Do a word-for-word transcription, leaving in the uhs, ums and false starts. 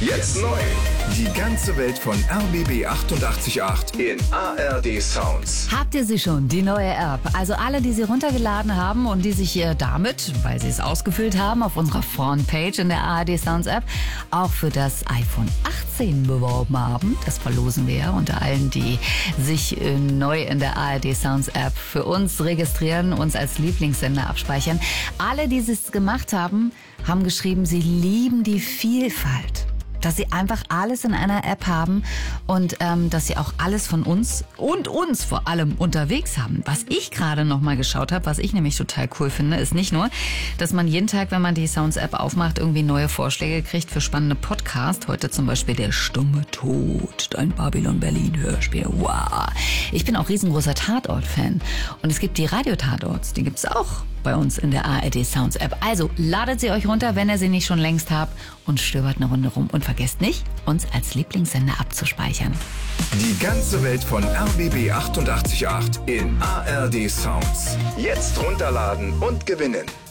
Jetzt neu. Die ganze Welt von R B B achtundachtzig Komma acht in A R D Sounds. Habt ihr sie schon, die neue App? Also alle, die sie runtergeladen haben und die sich äh, damit, weil sie es ausgefüllt haben, auf unserer Frontpage in der A R D Sounds App auch für das iPhone achtzehn beworben haben. Das verlosen wir ja unter allen, die sich äh, neu in der A R D Sounds App für uns registrieren, uns als Lieblingssender abspeichern. Alle, die es gemacht haben, haben geschrieben, sie lieben die Vielfalt. Dass sie einfach alles in einer App haben und ähm, dass sie auch alles von uns und uns vor allem unterwegs haben. Was ich gerade noch mal geschaut habe, was ich nämlich total cool finde, ist nicht nur, dass man jeden Tag, wenn man die Sounds-App aufmacht, irgendwie neue Vorschläge kriegt für spannende Podcasts. Heute zum Beispiel der stumme Tod, dein Babylon-Berlin-Hörspiel. Wow. Ich bin auch riesengroßer Tatort-Fan. Und es gibt die Radio-Tatorts, die gibt's auch bei uns in der A R D Sounds App. Also ladet sie euch runter, wenn ihr sie nicht schon längst habt und stöbert eine Runde rum. Und vergesst nicht, uns als Lieblingssender abzuspeichern. Die ganze Welt von R B B achtundachtzig Komma acht in A R D Sounds. Jetzt runterladen und gewinnen.